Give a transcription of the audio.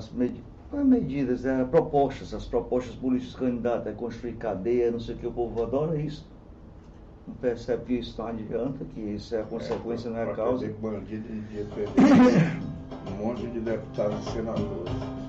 medidas, propostas, as propostas políticas candidatas, é construir cadeia, não sei o que, o povo adora isso. Não percebe que isso não adianta, que isso é a consequência, não é a causa. Bandido de defender um monte de deputados e senadores.